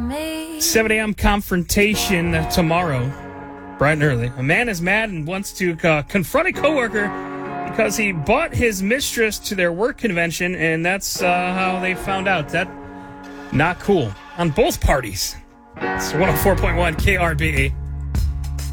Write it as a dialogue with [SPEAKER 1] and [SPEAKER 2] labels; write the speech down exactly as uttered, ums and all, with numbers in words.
[SPEAKER 1] seven a.m. confrontation tomorrow, bright and early. A man is mad and wants to uh, confront a coworker because he bought his mistress to their work convention, and that's uh, how they found out. That not cool on both parties. It's one oh four point one K R B E.